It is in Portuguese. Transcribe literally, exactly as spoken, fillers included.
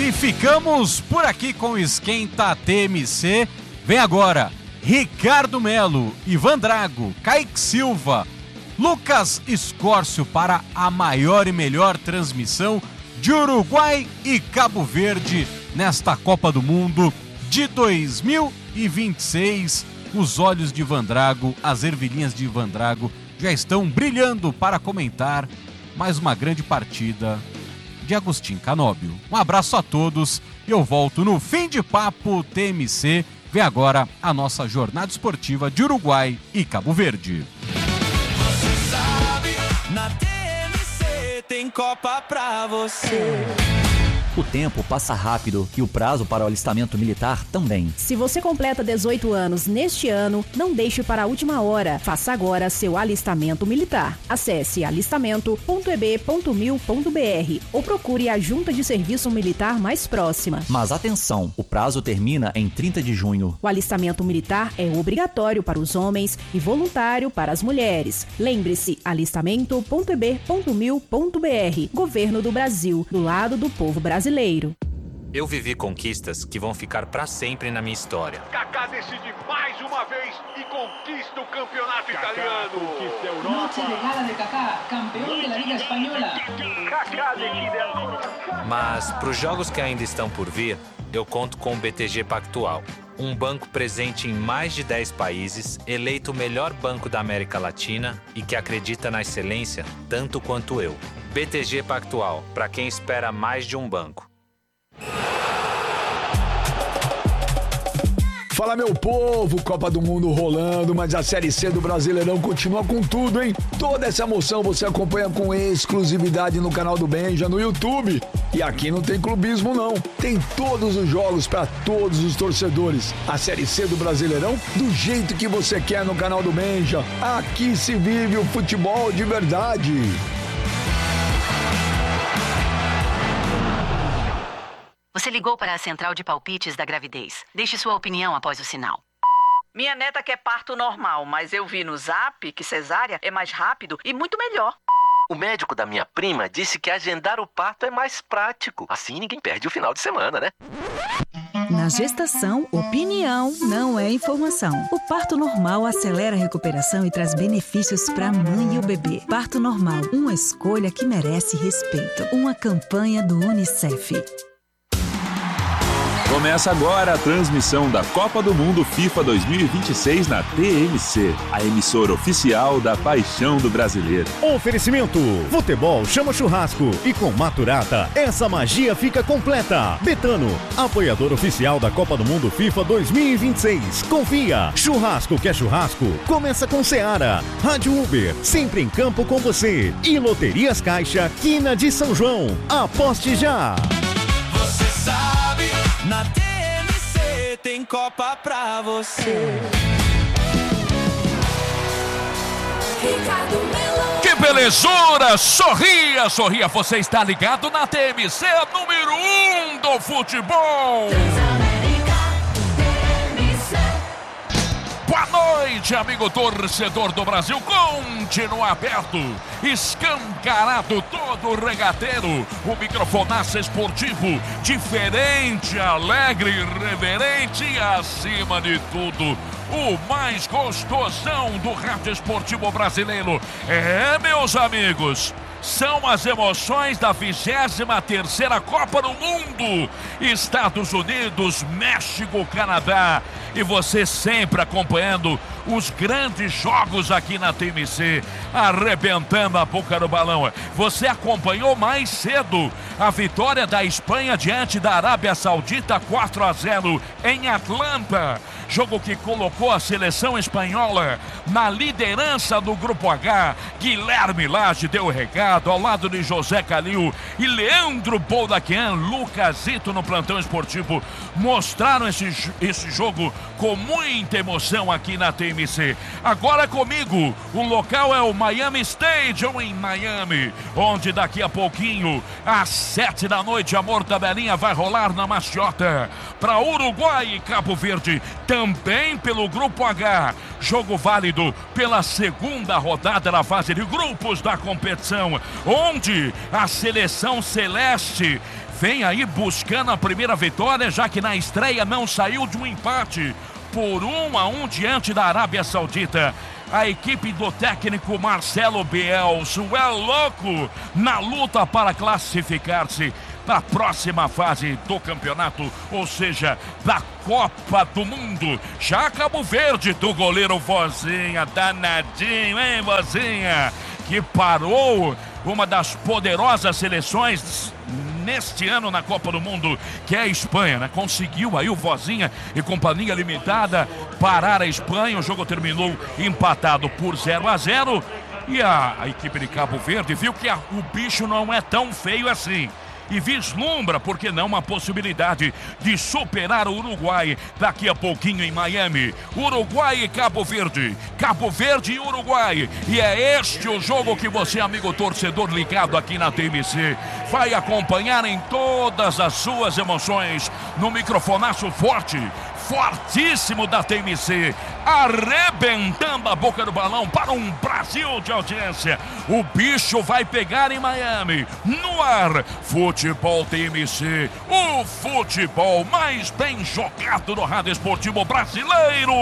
E ficamos por aqui com o Esquenta T M C. Vem agora Ricardo Melo, Ivan Drago, Kaique Silva, Lucas Escórcio para a maior e melhor transmissão de Uruguai e Cabo Verde nesta Copa do Mundo de dois mil e vinte e seis. Os olhos de Ivan Drago, as ervilhinhas de Ivan Drago já estão brilhando para comentar mais uma grande partida de Agostinho Canóbio. Um abraço a todos e eu volto no Fim de Papo T M C. Vem agora a nossa jornada esportiva de Uruguai e Cabo Verde. Você sabe, na T M C tem Copa pra você. O tempo passa rápido e o prazo para o alistamento militar também. Se você completa dezoito anos neste ano, não deixe para a última hora. Faça agora seu alistamento militar. Acesse alistamento ponto e b ponto mil ponto b r ou procure a junta de serviço militar mais próxima. Mas atenção, o prazo termina em trinta de junho. O alistamento militar é obrigatório para os homens e voluntário para as mulheres. Lembre-se, alistamento ponto e b ponto mil ponto b r. Governo do Brasil, do lado do povo brasileiro. Brasileiro. Eu vivi conquistas que vão ficar para sempre na minha história. Kaká decide mais uma vez e conquista o campeonato Kaká italiano. Conquista a Europa. Noche de gala de Kaká, campeão da Liga Espanhola. Kaká decide a... Mas para os jogos que ainda estão por vir, eu conto com o B T G Pactual, um banco presente em mais de dez países, eleito o melhor banco da América Latina e que acredita na excelência tanto quanto eu. B T G Pactual, para quem espera mais de um banco. Fala, meu povo, Copa do Mundo rolando, mas a Série C do Brasileirão continua com tudo, hein? Toda essa emoção você acompanha com exclusividade no canal do Benja, no YouTube. E aqui não tem clubismo, não. Tem todos os jogos para todos os torcedores. A Série C do Brasileirão do jeito que você quer no canal do Benja. Aqui se vive o futebol de verdade. Você ligou para a central de palpites da gravidez. Deixe sua opinião após o sinal. Minha neta quer parto normal, mas eu vi no Zap que cesárea é mais rápido e muito melhor. O médico da minha prima disse que agendar o parto é mais prático. Assim ninguém perde o final de semana, né? Na gestação, opinião não é informação. O parto normal acelera a recuperação e traz benefícios para a mãe e o bebê. Parto normal, uma escolha que merece respeito. Uma campanha do Unicef. Começa agora a transmissão da Copa do Mundo FIFA dois mil e vinte e seis na T M C, a emissora oficial da paixão do brasileiro. Oferecimento: futebol chama churrasco e com Maturata essa magia fica completa. Betano, apoiador oficial da Copa do Mundo FIFA dois mil e vinte e seis. Confia, churrasco que é churrasco, começa com Seara. Rádio Uber, sempre em campo com você. E Loterias Caixa, Quina de São João. Aposte já! Você sabe, na T M C tem Copa pra você. Ricardo Melo. Que belezura! Sorria, sorria, você está ligado na T M C, número um do futebol. Boa noite, amigo torcedor do Brasil. Continua aberto, escancarado todo o regateiro. O microfonaço esportivo, diferente, alegre, irreverente e, acima de tudo, o mais gostosão do rádio esportivo brasileiro. É, meus amigos, são as emoções da vigésima terceira Copa do Mundo. Estados Unidos, México, Canadá. E você sempre acompanhando os grandes jogos aqui na T M C, arrebentando a boca do balão. Você acompanhou mais cedo a vitória da Espanha diante da Arábia Saudita, quatro a zero em Atlanta. Jogo que colocou a seleção espanhola na liderança do Grupo H. Guilherme Lage deu o recado ao lado de José Calil e Leandro Boldaquian, Lucasito no plantão esportivo, mostraram esse, esse jogo com muita emoção aqui na T M C. Agora comigo, o local é o Miami Stadium em Miami, onde daqui a pouquinho, às sete da noite, a mortadelinha vai rolar na maciota para Uruguai e Cabo Verde, também pelo Grupo H. Jogo válido pela segunda rodada da fase de grupos da competição, onde a seleção celeste vem aí buscando a primeira vitória, já que na estreia não saiu de um empate por um a um diante da Arábia Saudita. A equipe do técnico Marcelo Bielsa é louco na luta para classificar-se para a próxima fase do campeonato, ou seja, da Copa do Mundo. Já Cabo Verde do goleiro Vozinha, danadinho, hein, Vozinha? Que parou uma das poderosas seleções neste ano na Copa do Mundo, que é a Espanha, né? Conseguiu aí o Vozinha e companhia limitada parar a Espanha. O jogo terminou empatado por zero a zero e a, a equipe de Cabo Verde viu que a, o bicho não é tão feio assim e vislumbra, por que não, uma possibilidade de superar o Uruguai daqui a pouquinho em Miami. Uruguai e Cabo Verde, Cabo Verde e Uruguai, e é este o jogo que você, amigo torcedor ligado aqui na T M C, vai acompanhar em todas as suas emoções, no microfonaço forte, fortíssimo da T M C, arrebentando a boca do balão para um Brasil de audiência. O bicho vai pegar em Miami, no ar. Futebol T M C, o futebol mais bem jogado no rádio esportivo brasileiro.